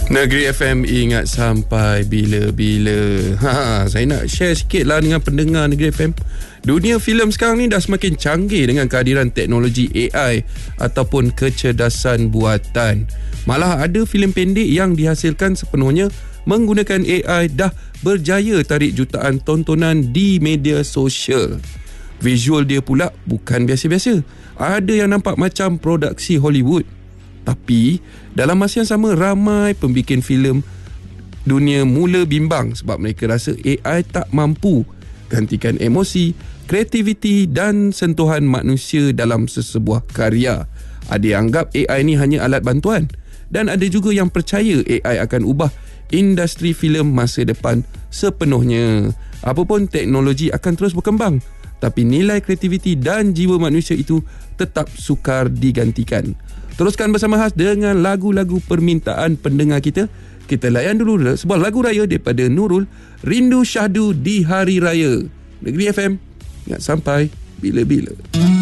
Negeri FM ingat sampai bila-bila. Saya nak share sikit lah dengan pendengar Negeri FM. Dunia filem sekarang ni dah semakin canggih dengan kehadiran teknologi AI ataupun kecerdasan buatan. Malah ada filem pendek yang dihasilkan sepenuhnya menggunakan AI dah berjaya tarik jutaan tontonan di media sosial. Visual dia pula bukan biasa-biasa. Ada yang nampak macam produksi Hollywood. Tapi dalam masa yang sama, ramai pembikin filem dunia mula bimbang sebab mereka rasa AI tak mampu gantikan emosi, kreativiti dan sentuhan manusia dalam sesebuah karya. Ada yang anggap AI ni hanya alat bantuan, dan ada juga yang percaya AI akan ubah industri filem masa depan sepenuhnya. Apapun teknologi akan terus berkembang, tapi nilai kreativiti dan jiwa manusia itu tetap sukar digantikan. Teruskan bersama Has dengan lagu-lagu permintaan pendengar kita. Kita layan dulu sebuah lagu raya daripada Nurul, Rindu Syahdu di Hari Raya. Negeri FM, ingat sampai bila-bila.